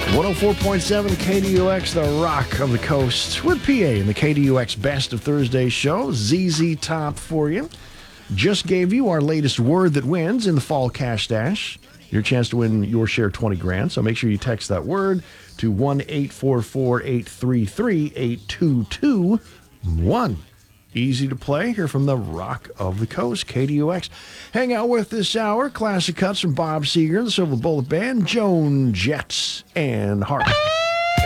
104.7 KDUX, the rock of the coast, with PA in the KDUX Best of Thursday show. ZZ Top for you. Just gave you our latest word that wins in the Fall Cash Dash. Your chance to win your share 20 grand. So make sure you text that word to 1-844-833-8221. Easy to play here from the rock of the coast, KDUX. Hang out with this hour. Classic cuts from Bob Seger, the Silver Bullet Band, Joan Jett, and Hart.